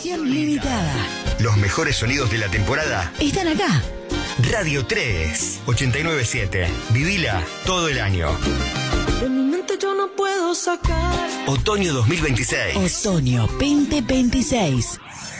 Edición limitada. Los mejores sonidos de la temporada Están acá. Radio 3 897. Vivila todo el año. De mi mente yo no puedo sacar. Otoño 2026. Otoño 2026.